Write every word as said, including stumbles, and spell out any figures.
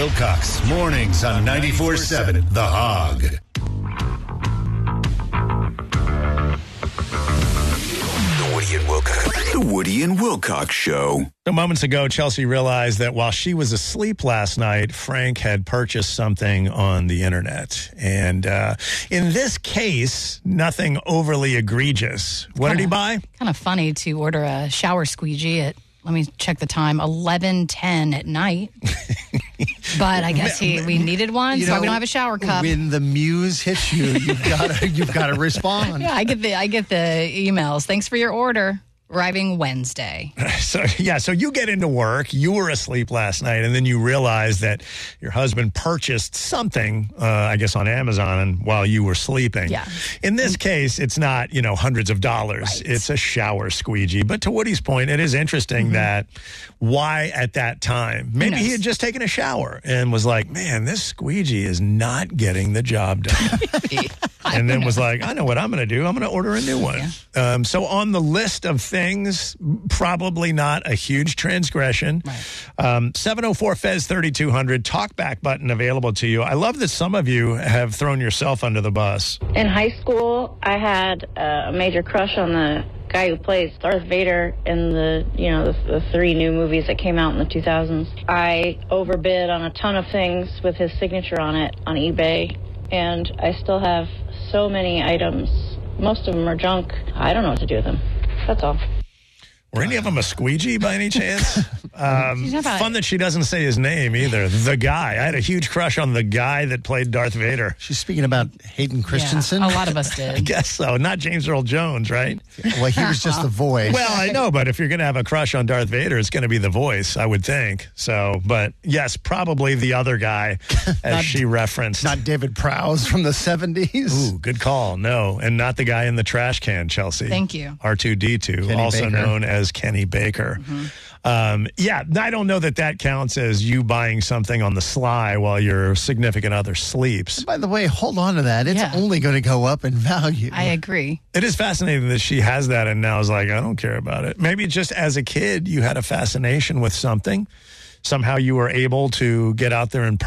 Wilcox, mornings on ninety-four seven The Hog. The Woody and Wilcox, the Woody and Wilcox Show. Moments ago, Chelsea realized that while she was asleep last night, Frank had purchased something on the internet. And uh, in this case, nothing overly egregious. What kinda, did he buy? Kind of funny to order a shower squeegee at, let me check the time, eleven ten at night. But I guess he, we needed one, You so know, we don't have a shower cup. When the muse hits you, you've got to you've got to respond. Yeah, I get the I get the emails. Thanks for your order. Arriving Wednesday. So, yeah, so you get into work, you were asleep last night, and then you realize that your husband purchased something, uh, I guess, on Amazon and while you were sleeping. Yeah. In this case, it's not, you know, hundreds of dollars. Right. It's a shower squeegee. But to Woody's point, it is interesting mm-hmm. that why at that time? Maybe he had just taken a shower and was like, man, this squeegee is not getting the job done. And then was like, I know what I'm going to do. I'm going to order a new one. Yeah. Um, so on the list of things, probably not a huge transgression. Right. Um, seven oh four Fez thirty-two hundred, talkback button available to you. I love that some of you have thrown yourself under the bus. In high school, I had a major crush on the guy who plays Darth Vader in the, you know, the, the three new movies that came out in the two thousands. I overbid on a ton of things with his signature on it on eBay, and I still have so many items. Most of them are junk. I don't know what to do with them. That's all. Were any of them a squeegee by any chance? Um, fun that she doesn't say his name either. The guy. I had a huge crush on the guy that played Darth Vader. She's speaking about Hayden Christensen? Yeah, a lot of us did. I guess so. Not James Earl Jones, right? Well, he was just the voice. Well, I know, but if you're going to have a crush on Darth Vader, it's going to be the voice, I would think. So, but yes, probably the other guy, as not, she referenced. Not David Prowse from the seventies. Ooh, good call. No, and not the guy in the trash can, Chelsea. Thank you. R two D two, Kenny also Baker. known as Kenny Baker. Mm-hmm. Um, yeah, I don't know that that counts as you buying something on the sly while your significant other sleeps. By the way, hold on to that. It's yeah. only going to go up in value. I agree. It is fascinating that she has that and now is like, I don't care about it. Maybe just as a kid, you had a fascination with something. Somehow you were able to get out there and